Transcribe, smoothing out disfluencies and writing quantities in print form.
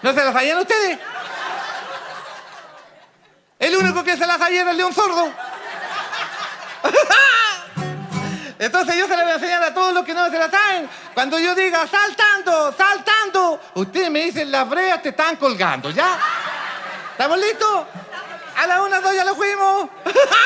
¿No se la sabían ustedes? El único que se la sabía era el león sordo. Entonces yo se la voy a enseñar a todos los que no se la saben. Cuando yo diga saltando, saltando, ustedes me dicen las breas te están colgando, ¿ya? ¿Estamos listos? A la 1, 2, ya lo fuimos.